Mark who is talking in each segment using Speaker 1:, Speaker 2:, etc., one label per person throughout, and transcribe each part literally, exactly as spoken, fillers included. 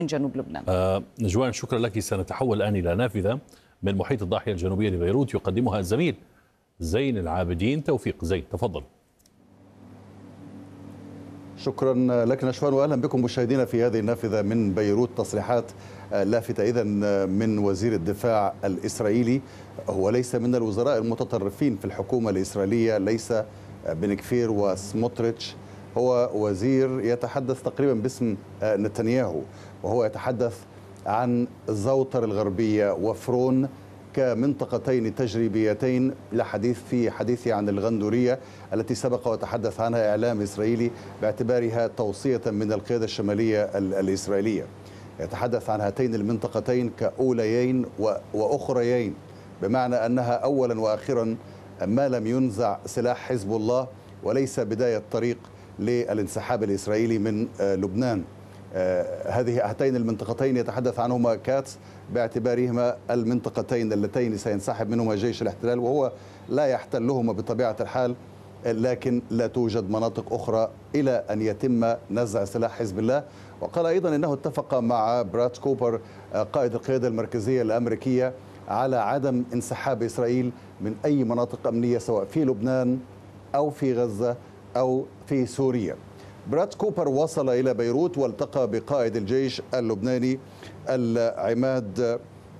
Speaker 1: من جنوب لبنان.
Speaker 2: آه نجوان، شكرا لك. سنتحول الآن إلى نافذة من محيط الضاحية الجنوبية لبيروت يقدمها الزميل زين العابدين توفيق. زين، تفضل.
Speaker 3: شكرا لك نشوان، واهلا بكم مشاهدينا في هذه النافذه من بيروت. تصريحات لافته اذا من وزير الدفاع الاسرائيلي. هو ليس من الوزراء المتطرفين في الحكومه الاسرائيليه، ليس بن كفير وسموتريتش، هو وزير يتحدث تقريبا باسم نتنياهو، وهو يتحدث عن الزوطر الغربيه وفرون كمنطقتين تجريبيتين لحديث في حديثه عن الغندورية التي سبق وتحدث عنها إعلام إسرائيلي باعتبارها توصية من القيادة الشمالية الإسرائيلية. يتحدث عن هاتين المنطقتين كأوليين وأخريين، بمعنى أنها أولا وآخرا ما لم ينزع سلاح حزب الله وليس بداية طريق للانسحاب الإسرائيلي من لبنان. هذه هاتين المنطقتين يتحدث عنهما كاتس باعتبارهما المنطقتين اللتين سينسحب منهما جيش الاحتلال، وهو لا يحتلهما بطبيعة الحال، لكن لا توجد مناطق أخرى إلى أن يتم نزع سلاح حزب الله. وقال أيضا إنه اتفق مع براد كوبر قائد القيادة المركزية الأمريكية على عدم انسحاب إسرائيل من أي مناطق أمنية سواء في لبنان أو في غزة أو في سوريا. براد كوبر وصل إلى بيروت والتقى بقائد الجيش اللبناني العماد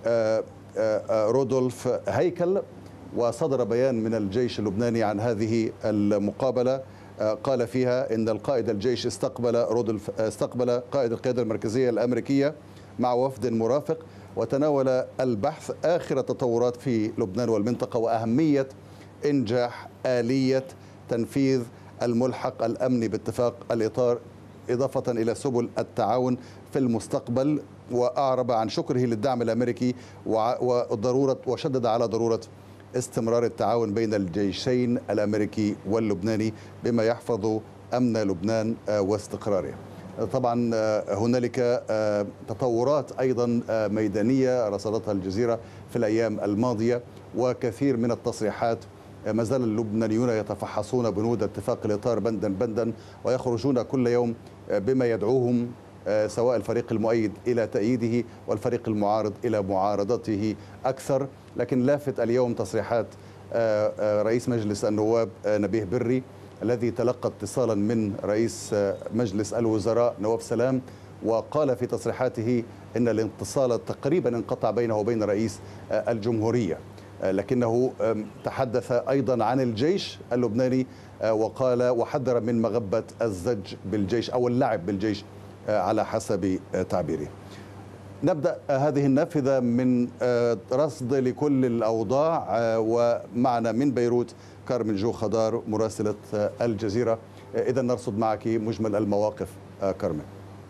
Speaker 3: رودولف هيكل، وصدر بيان من الجيش اللبناني عن هذه المقابلة قال فيها إن القائد الجيش استقبل رودولف استقبل قائد القيادة المركزية الأمريكية مع وفد مرافق، وتناول البحث آخر التطورات في لبنان والمنطقة وأهمية إنجاح آلية تنفيذ الملحق الأمني باتفاق الإطار، إضافة إلى سبل التعاون في المستقبل. وأعرب عن شكره للدعم الأمريكي وضرورة وشدد على ضرورة استمرار التعاون بين الجيشين الأمريكي واللبناني بما يحفظ أمن لبنان واستقراره. طبعا هنالك تطورات أيضا ميدانية رصدتها الجزيرة في الأيام الماضية، وكثير من التصريحات. ما زال اللبنانيون يتفحصون بنود اتفاق الإطار بندا بندا، ويخرجون كل يوم بما يدعوهم سواء الفريق المؤيد إلى تأييده والفريق المعارض إلى معارضته أكثر. لكن لافت اليوم تصريحات رئيس مجلس النواب نبيه بري الذي تلقى اتصالا من رئيس مجلس الوزراء نواف سلام، وقال في تصريحاته إن الاتصال تقريبا انقطع بينه وبين رئيس الجمهورية، لكنه تحدث أيضا عن الجيش اللبناني وقال وحذر من مغبة الزج بالجيش أو اللعب بالجيش على حسب تعبيره. نبدأ هذه النافذة من رصد لكل الأوضاع، ومعنا من بيروت كارمن جو خضار مراسلة الجزيرة. إذا نرصد معك مجمل المواقف كارمن.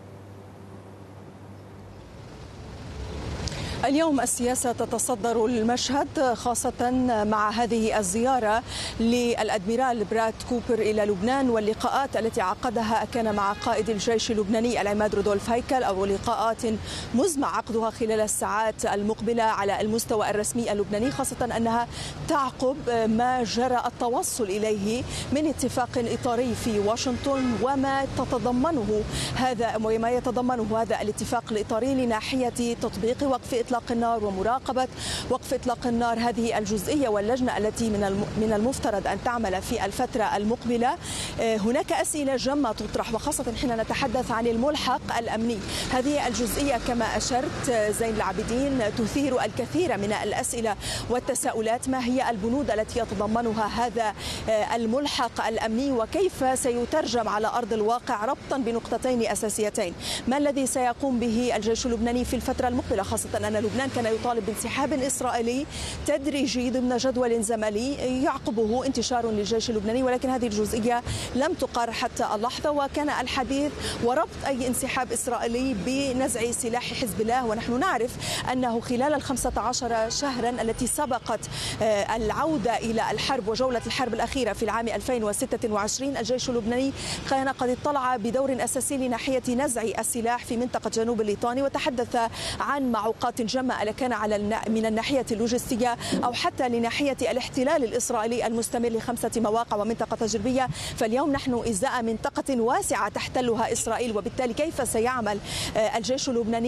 Speaker 1: اليوم السياسة تتصدر المشهد، خاصة مع هذه الزيارة للأدميرال براد كوبر إلى لبنان واللقاءات التي عقدها كان مع قائد الجيش اللبناني العماد رودولف هيكل، أو لقاءات مزمع عقدها خلال الساعات المقبلة على المستوى الرسمي اللبناني، خاصة أنها تعقب ما جرى التوصل إليه من اتفاق إطاري في واشنطن وما تتضمنه هذا وما يتضمنه هذا الاتفاق الإطاري لناحية تطبيق وقف إطلاق النار ومراقبة وقف إطلاق النار. هذه الجزئية واللجنة التي من من المفترض أن تعمل في الفترة المقبلة. هناك أسئلة جمة تطرح، وخاصة حين نتحدث عن الملحق الأمني. هذه الجزئية كما أشرت زين العابدين تثير الكثير من الأسئلة والتساؤلات. ما هي البنود التي يتضمنها هذا الملحق الأمني، وكيف سيترجم على أرض الواقع ربطا بنقطتين أساسيتين؟ ما الذي سيقوم به الجيش اللبناني في الفترة المقبلة، خاصة أن لبنان كان يطالب بانسحاب إسرائيلي تدريجي ضمن جدول زمني يعقبه انتشار للجيش اللبناني، ولكن هذه الجزئية لم تقر حتى اللحظة، وكان الحديث وربط أي انسحاب إسرائيلي بنزع سلاح حزب الله. ونحن نعرف أنه خلال الخمسة عشر شهرا التي سبقت العودة إلى الحرب وجولة الحرب الأخيرة في العام ألفين وستة وعشرين الجيش اللبناني كان قد اطلع بدور أساسي لناحية نزع السلاح في منطقة جنوب الليطاني، وتحدث عن معوقات جمة كان على من الناحية اللوجستية أو حتى لناحية الاحتلال الإسرائيلي المستمر لخمسة مواقع ومنطقة تجريبية. فاليوم نحن إزاء منطقة واسعة تحتلها إسرائيل، وبالتالي كيف سيعمل الجيش اللبناني